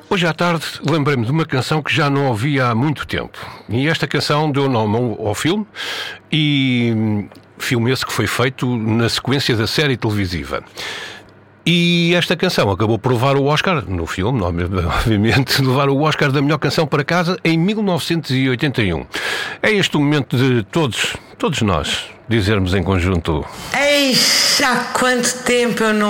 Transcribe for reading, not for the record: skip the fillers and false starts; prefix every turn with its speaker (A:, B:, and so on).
A: Hoje à tarde lembrei-me de uma canção que já não ouvia há muito tempo. E esta canção deu nome ao filme, e filme esse que foi feito na sequência da série televisiva. E esta canção acabou por levar o Oscar, no filme, obviamente, levar o Oscar da melhor canção para casa em 1981. É este o momento de todos nós, dizermos em conjunto:
B: Eixa, há quanto tempo eu não